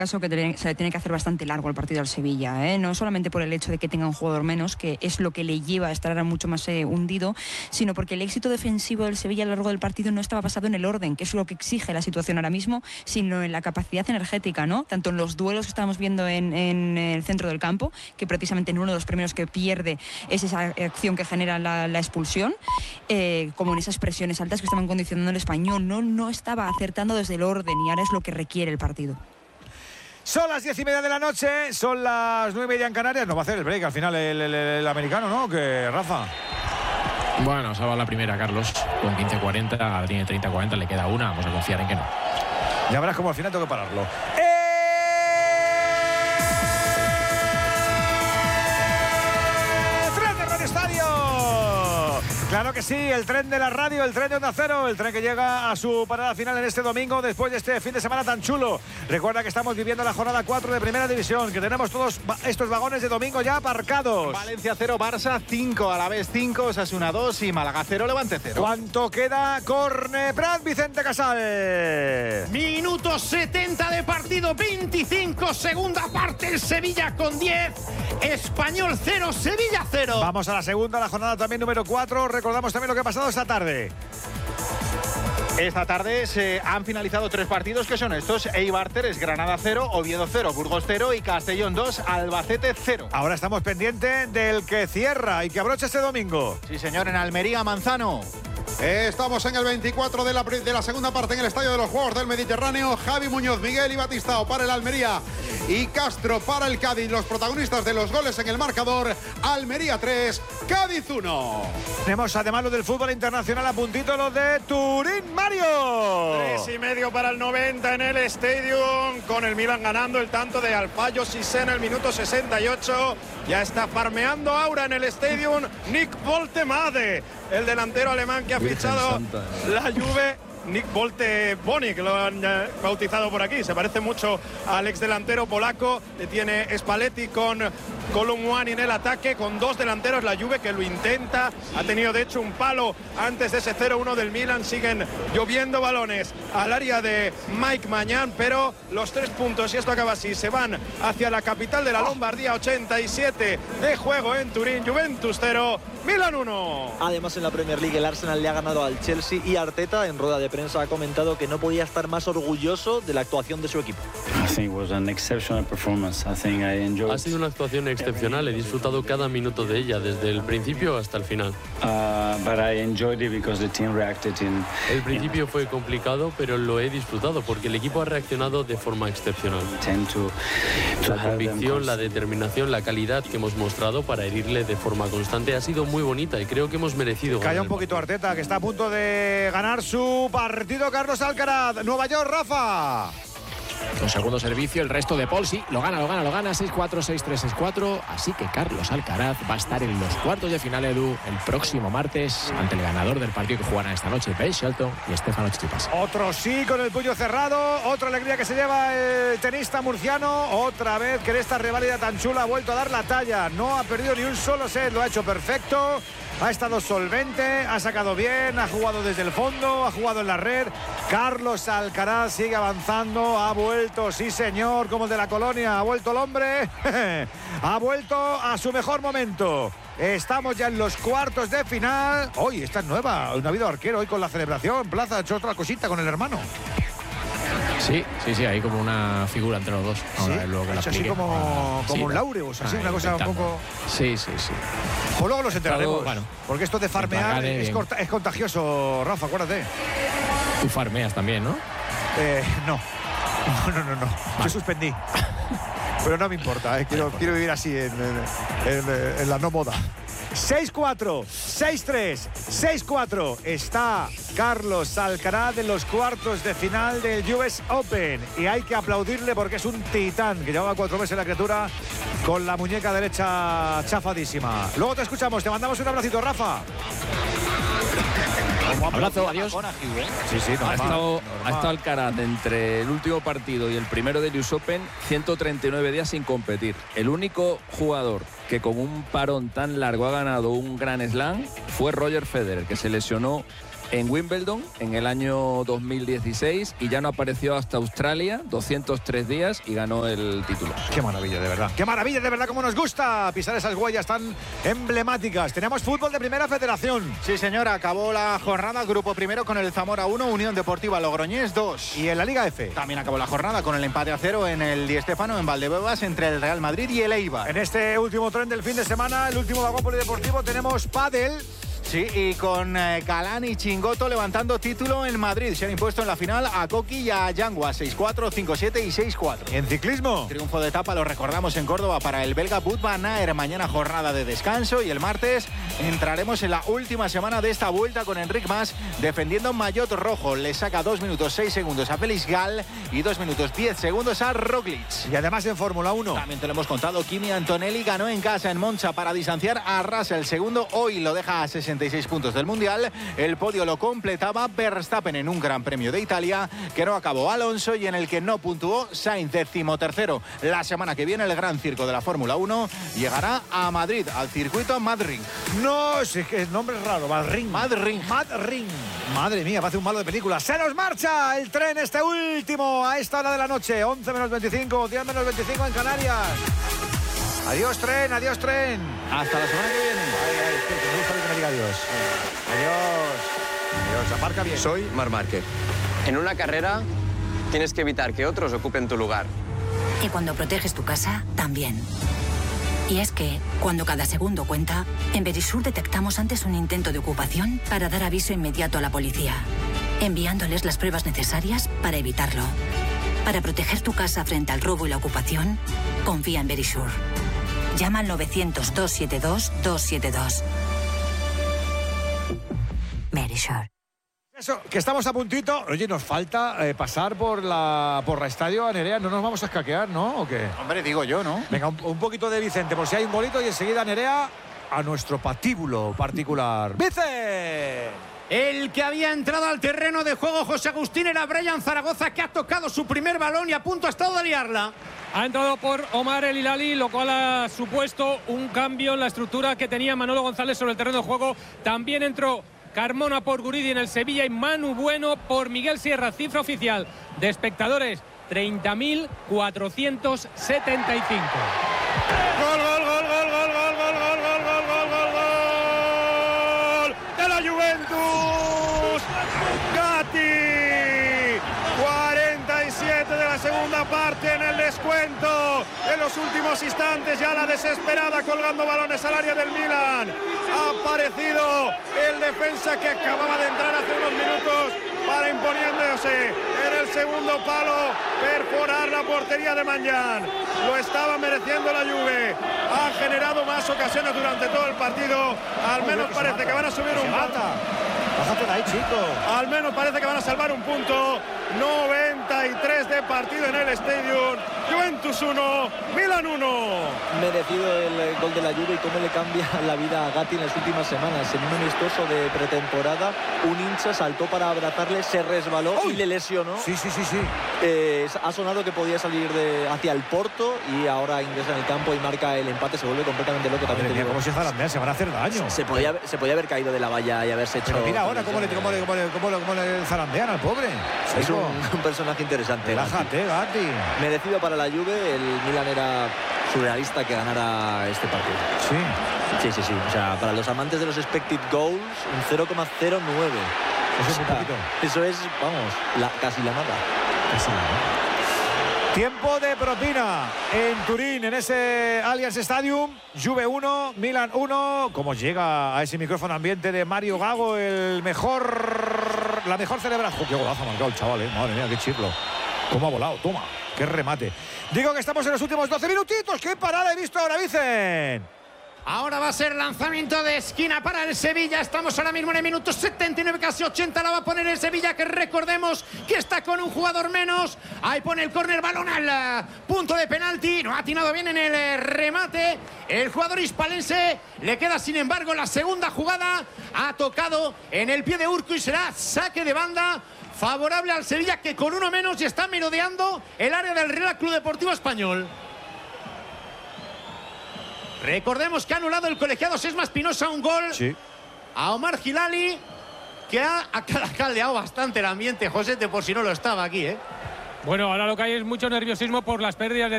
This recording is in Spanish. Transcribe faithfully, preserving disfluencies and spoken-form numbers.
caso que se le tiene que hacer bastante largo el partido al Sevilla, ¿eh? No solamente por el hecho de que tenga un jugador menos, que es lo que le lleva a estar ahora mucho más eh, hundido, sino porque el éxito defensivo del Sevilla a lo largo del partido no estaba basado en el orden, que es lo que exige la situación ahora mismo, sino en la capacidad energética, ¿no? Tanto en los duelos que estábamos viendo en, en el centro del campo, que precisamente en uno de los primeros que pierde es esa acción que genera la, la expulsión, eh, como en esas presiones altas que estaban condicionando el Español. No, no estaba acertando desde el orden y ahora es lo que requiere el partido. Son las diez y media de la noche, son las nueve y media en Canarias. No va a hacer el break al final el, el, el americano, ¿no? Que Rafa. Bueno, se va la primera, Carlos, con quince cuarenta, Adri tiene treinta cuarenta, le queda una, vamos a confiar en que no. Ya verás cómo al final tengo que pararlo. ¡Eh! ¡Tren de Radio Estadio! Claro que sí, el tren de la radio, el tren de Onda Cero, el tren que llega a su parada final en este domingo después de este fin de semana tan chulo. Recuerda que estamos viviendo la jornada cuatro de Primera División, que tenemos todos estos vagones de domingo ya aparcados. Valencia cero, Barça cinco, Alavés cinco, Osasuna dos y Málaga cero, Levante cero. ¿Cuánto queda? Corne Prat, Vicente Casal. Minuto setenta de partido, veinticinco, segunda parte, el Sevilla con diez, Español cero, Sevilla cero. Vamos a la segunda, la jornada también número cuatro. Recordamos también lo que ha pasado esta tarde. Esta tarde se han finalizado tres partidos que son estos: Eibar tres, Granada cero, Oviedo cero, Burgos cero y Castellón dos, Albacete cero. Ahora estamos pendientes del que cierra y que abrocha este domingo. Sí, señor, en Almería, Manzano. Estamos en el veinticuatro de la, de la segunda parte en el Estadio de los Juegos del Mediterráneo. Javi Muñoz, Miguel y Batistao para el Almería y Castro para el Cádiz. Los protagonistas de los goles en el marcador: Almería tres, Cádiz uno. Tenemos además lo del fútbol internacional a puntito, lo de Turín, Mario. Tres y medio para el noventa en el Stadium, con el Milan ganando el tanto de Alfayó Cissé en el minuto sesenta y ocho. Ya está farmeando ahora en el Stadium Nick Voltemade, el delantero alemán que ha Virgen fichado Santa. La Juve. Nick Volte Boni, que lo han bautizado por aquí. Se parece mucho al ex delantero polaco. Tiene Spalletti con Colomwani en el ataque, con dos delanteros. La Juve que lo intenta. Ha tenido de hecho un palo antes de ese cero uno del Milan. Siguen lloviendo balones al área de Mike Mañán, pero los tres puntos, y esto acaba así, se van hacia la capital de la Lombardía. Ochenta y siete de juego en Turín. Juventus cero, Milan uno. Además, en la Premier League el Arsenal le ha ganado al Chelsea y Arteta en rueda de prensa ha comentado que no podía estar más orgulloso de la actuación de su equipo. Ha sido una actuación excepcional, he disfrutado cada minuto de ella, desde el principio hasta el final. El principio fue complicado, pero lo he disfrutado porque el equipo ha reaccionado de forma excepcional. La convicción, la determinación, la calidad que hemos mostrado para herirle de forma constante ha sido muy bonita y creo que hemos merecido. Calla un poquito Arteta, que está a punto de ganar su partido. Carlos Alcaraz, Nueva York, Rafa. Con segundo servicio, el resto de Paul, sí, lo gana, lo gana, lo gana, seis cuatro, seis tres, seis cuatro. Así que Carlos Alcaraz va a estar en los cuartos de final, Edu, el próximo martes, ante el ganador del partido que jugarán esta noche, Ben Shelton y Stefano Tsitsipas. Otro sí, con el puño cerrado, otra alegría que se lleva el tenista murciano. Otra vez que en esta reválida tan chula ha vuelto a dar la talla. No ha perdido ni un solo set, lo ha hecho perfecto. Ha estado solvente, ha sacado bien, ha jugado desde el fondo, ha jugado en la red. Carlos Alcaraz sigue avanzando, ha vuelto, sí señor, como el de la colonia, ha vuelto el hombre, ha vuelto a su mejor momento. Estamos ya en los cuartos de final. Hoy esta es nueva, no ha habido arquero hoy con la celebración. Plaza ha hecho otra cosita con el hermano. Sí, sí, sí, hay como una figura entre los dos. Ahora, sí, luego que la así como, como sí, un laureus, así, ah, una cosa un poco... Sí, sí, sí. O luego los enteraremos, bueno, porque esto de farmear es, es contagioso, Rafa, acuérdate. Tú farmeas también, ¿no? Eh, no. No, no, no, no. Vale. Yo suspendí. Pero no me importa, eh. quiero, quiero vivir así en, en, en, en la no moda. seis cuatro, seis tres, seis cuatro. Está Carlos Alcaraz en los cuartos de final del U S Open. Y hay que aplaudirle porque es un titán que llevaba cuatro meses la criatura con la muñeca derecha chafadísima. Luego te escuchamos, te mandamos un abracito, Rafa. Abrazo, adiós. Sí, sí, normal, ha, estado, normal. ha estado Alcaraz entre el último partido y el primero del U S Open ciento treinta y nueve días sin competir. El único jugador que con un parón tan largo ha ganado un Grand Slam fue Roger Federer, que se lesionó en Wimbledon en el año dos mil dieciséis y ya no apareció hasta Australia, doscientos tres días, y ganó el título. Qué maravilla, de verdad. Qué maravilla, de verdad, como nos gusta pisar esas huellas tan emblemáticas. Tenemos fútbol de Primera Federación. Sí, señora, acabó la jornada, grupo primero con el Zamora uno, Unión Deportiva Logroñés dos. Y en la Liga F también acabó la jornada con el empate a cero en el Di Stéfano en Valdebebas entre el Real Madrid y el Eibar. En este último tren del fin de semana, el último vagón polideportivo, tenemos pádel. Sí, y con eh, Calán y Chingoto levantando título en Madrid. Se han impuesto en la final a Coqui y a Yangua, seis cuatro, cinco siete y seis cuatro. En ciclismo, triunfo de etapa, lo recordamos, en Córdoba para el belga Wout van Aert. Mañana jornada de descanso y el martes entraremos en la última semana de esta vuelta con Enric Mas defendiendo maillot rojo. Le saca dos minutos seis segundos a Félix Gall y dos minutos diez segundos a Roglic. Y además en Fórmula uno. También te lo hemos contado, Kimi Antonelli ganó en casa en Monza para distanciar a Russell. Segundo, hoy lo deja a sesenta y seis puntos del Mundial. El podio lo completaba Verstappen en un Gran Premio de Italia que no acabó Alonso y en el que no puntuó Sainz, decimotercero. La semana que viene el gran circo de la Fórmula uno llegará a Madrid, al circuito Madrid. No, sí, que el nombre es raro, Madrid. Madrid. Madrid. Madre mía, parece un malo de película. Se nos marcha el tren este último a esta hora de la noche. once menos veinticinco, diez menos veinticinco en Canarias. Adiós, tren, adiós, tren. Hasta la semana que viene. Ay, ay, que me gusta que me diga adiós. Adiós. Adiós, aparca bien. Soy Marc Márquez. En una carrera tienes que evitar que otros ocupen tu lugar. Y cuando proteges tu casa, también. Y es que, cuando cada segundo cuenta, en Verisur detectamos antes un intento de ocupación para dar aviso inmediato a la policía, enviándoles las pruebas necesarias para evitarlo. Para proteger tu casa frente al robo y la ocupación, confía en Verisur. Llama al novecientos, doscientos setenta y dos, doscientos setenta y dos. Verisur. Eso, que estamos a puntito. Oye, nos falta eh, pasar por la por la estadio a Nerea. No nos vamos a escaquear, ¿no? ¿O qué? Hombre, digo yo, ¿no? Venga, un, un poquito de Vicente, por si hay un golito, y enseguida Nerea a nuestro patíbulo particular. ¡Vice! El que había entrado al terreno de juego, José Agustín, era Brian Zaragoza, que ha tocado su primer balón y a punto ha estado de liarla. Ha entrado por Omar El Hilali, lo cual ha supuesto un cambio en la estructura que tenía Manolo González sobre el terreno de juego. También entró Carmona por Guridi en el Sevilla y Manu Bueno por Miguel Sierra. Cifra oficial de espectadores, treinta mil cuatrocientos setenta y cinco. Gol, gol, gol, gol, gol, gol, gol, gol, gol, gol, gol, gol, gol de la Juventus. Gatti, cuarenta y siete de la segunda parte en el descuento. En los últimos instantes ya la desesperada colgando balones al área del Milan. Ha aparecido el defensa que acababa de entrar hace unos minutos para, imponiéndose en el segundo palo, perforar la portería de Magnan. Lo estaba mereciendo la Juve. Ha generado más ocasiones durante todo el partido. Al menos parece que van a subir un punto. Bájate de ahí, chico. Al menos parece que van a salvar un punto. noventa y tres de partido en el Stadium. Juventus uno, Milan uno. Merecido el gol de la Juve y cómo le cambia la vida a Gatti en las últimas semanas. En un amistoso de pretemporada, un hincha saltó para abrazarle, se resbaló ¡Uy! y le lesionó. Sí, sí, sí, sí. Eh, ha sonado que podía salir de, hacia el Porto y ahora ingresa en el campo y marca el empate. Se vuelve completamente loco. Madre también mía, ¿cómo se zarandean? Se van a hacer daño. Se podía, se podía haber caído de la valla y haberse hecho... Pero mira ahora cómo le, cómo le, cómo le, cómo le, cómo le zarandean al pobre. Es un, un personaje interesante. Relájate, Gatti. Merecido para la Juve. El Milan era surrealista que ganara este partido. Sí. Sí, sí, sí. O sea, para los amantes de los expected goals, un cero coma cero nueve. Eso o sea, es un poquito. Eso es, vamos, la, casi la nada. Casi la nada. Tiempo de propina en Turín, en ese Allianz Stadium. Juve uno, Milan uno. Como llega a ese micrófono ambiente de Mario Gago, el mejor, la mejor celebración. Qué golazo ha marcado el chaval, ¿eh? Madre mía, qué chirlo. Cómo ha volado, toma, qué remate. Digo que estamos en los últimos doce minutitos. ¡Qué parada he visto ahora, Vicen! Ahora va a ser lanzamiento de esquina para el Sevilla. Estamos ahora mismo en el minuto setenta y nueve, casi ochenta. La va a poner el Sevilla, que recordemos que está con un jugador menos. Ahí pone el córner, balón al punto de penalti. No ha atinado bien en el remate el jugador hispalense. Le queda, sin embargo, la segunda jugada. Ha tocado en el pie de Urco y será saque de banda favorable al Sevilla, que con uno menos y está merodeando el área del Real Club Deportivo Español. Recordemos que ha anulado el colegiado Sesma Espinosa un gol sí. a Omar Hilali, que ha, ha caldeado bastante el ambiente, José, de por si no lo estaba aquí, ¿eh? Bueno, ahora lo que hay es mucho nerviosismo por las pérdidas de